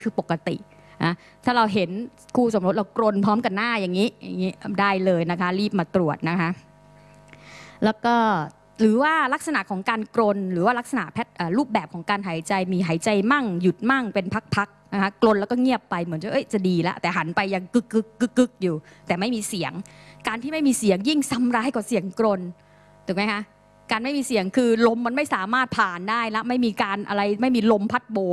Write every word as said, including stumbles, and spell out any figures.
คือปกตินะถ้าเราเห็นคู่สมรสเรากรนพร้อมกันหน้าอย่างนี้อย่างนี้ได้เลยนะคะรีบมาตรวจนะคะแล้วก็หรือว่าลักษณะของการกรนหรือว่าลักษณะแพทรูปแบบของการหายใจมีหายใจมั่งหยุดมั่งเป็นพักๆนะคะกรนแล้วก็เงียบไปเหมือนจะเอ้ยจะดีแล้วแต่หันไปยังกึกกึกกึกกึกอยู่แต่ไม่มีเสียงการที่ไม่มีเสียงยิ่งซ้ำร้ายกว่าเสียงกรนถูกไหมคะการไม่มีเสียงคือลมมันไม่สามารถผ่านได้แล้วไม่มีการอะไรไม่มีลมพัดโบ